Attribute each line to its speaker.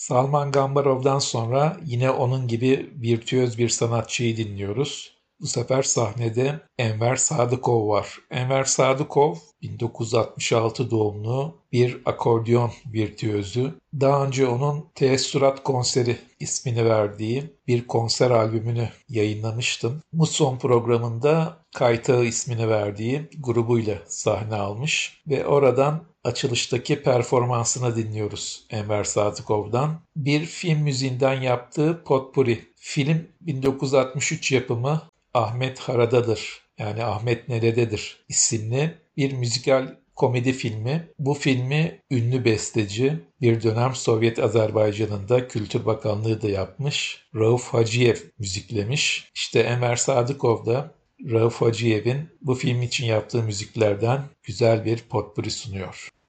Speaker 1: Salman Gambarov'dan sonra yine onun gibi virtüöz bir sanatçıyı dinliyoruz. Bu sefer sahnede Enver Sadıkov var. Enver Sadıkov 1966 doğumlu bir akordeon virtüözü. Daha önce onun Teessürat Konseri ismini verdiği bir konser albümünü yayınlamıştım. Muson programında Kaytağı ismini verdiği grubuyla sahne almış ve oradan açılıştaki performansını dinliyoruz Enver Sadıkov'dan. Bir film müziğinden yaptığı potpuri. Film 1963 yapımı Ahmet Haradadır yani Ahmet Nerededir isimli bir müzikal komedi filmi. Bu filmi ünlü besteci, bir dönem Sovyet Azerbaycan'ında Kültür Bakanlığı da yapmış, Rauf Hacıyev müziklemiş. İşte Enver Sadıkov da Rauf Hacıyev'in bu film için yaptığı müziklerden güzel bir potpuri sunuyor.